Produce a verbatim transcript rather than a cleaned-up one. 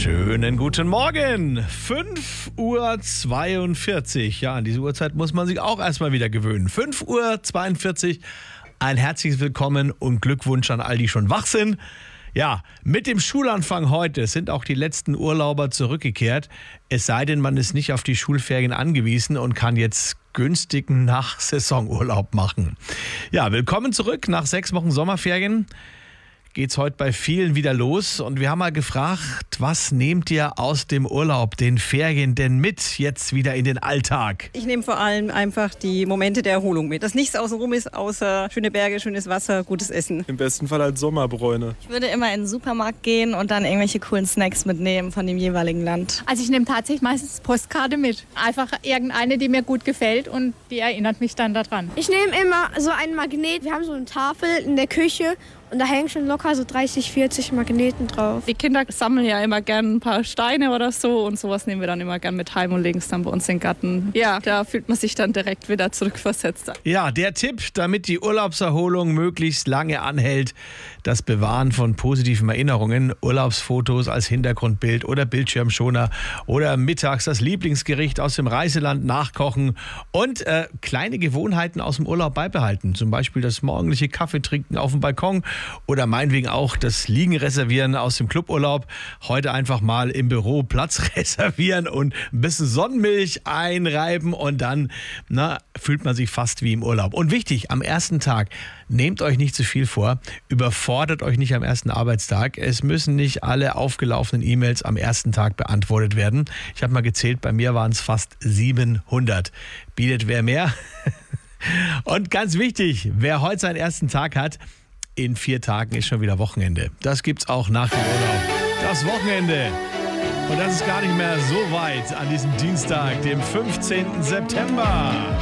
Schönen guten Morgen. fünf Uhr zweiundvierzig. Ja, an diese Uhrzeit muss man sich auch erstmal wieder gewöhnen. fünf Uhr zweiundvierzig. Ein herzliches Willkommen und Glückwunsch an all die schon wach sind. Ja, mit dem Schulanfang heute sind auch die letzten Urlauber zurückgekehrt. Es sei denn, man ist nicht auf die Schulferien angewiesen und kann jetzt günstigen Nach-Saisonurlaub machen. Ja, willkommen zurück nach sechs Wochen Sommerferien. Geht's heute bei vielen wieder los und wir haben mal gefragt, was nehmt ihr aus dem Urlaub, den Ferien denn mit jetzt wieder in den Alltag? Ich nehme vor allem einfach die Momente der Erholung mit, dass nichts außenrum ist, außer schöne Berge, schönes Wasser, gutes Essen. Im besten Fall als Sommerbräune. Ich würde immer in den Supermarkt gehen und dann irgendwelche coolen Snacks mitnehmen von dem jeweiligen Land. Also ich nehme tatsächlich meistens Postkarte mit. Einfach irgendeine, die mir gut gefällt und die erinnert mich dann daran. Ich nehme immer so einen Magnet. Wir haben so eine Tafel in der Küche. Und da hängen schon locker so dreißig, vierzig Magneten drauf. Die Kinder sammeln ja immer gern ein paar Steine oder so und sowas nehmen wir dann immer gern mit heim und legen es dann bei uns in den Garten. Ja, da fühlt man sich dann direkt wieder zurückversetzt. Ja, der Tipp, damit die Urlaubserholung möglichst lange anhält, das Bewahren von positiven Erinnerungen, Urlaubsfotos als Hintergrundbild oder Bildschirmschoner oder mittags das Lieblingsgericht aus dem Reiseland nachkochen und äh, kleine Gewohnheiten aus dem Urlaub beibehalten. Zum Beispiel das morgendliche Kaffee trinken auf dem Balkon oder meinetwegen auch das Liegen reservieren aus dem Cluburlaub. Heute einfach mal im Büro Platz reservieren und ein bisschen Sonnenmilch einreiben und dann na, fühlt man sich fast wie im Urlaub. Und wichtig, am ersten Tag, nehmt euch nicht zu viel vor, überfordert euch nicht am ersten Arbeitstag. Es müssen nicht alle aufgelaufenen E-Mails am ersten Tag beantwortet werden. Ich habe mal gezählt, bei mir waren es fast siebenhundert. Bietet wer mehr? Und ganz wichtig, wer heute seinen ersten Tag hat, in vier Tagen ist schon wieder Wochenende. Das gibt's auch nach dem Urlaub. Das Wochenende. Und das ist gar nicht mehr so weit an diesem Dienstag, dem fünfzehnten September.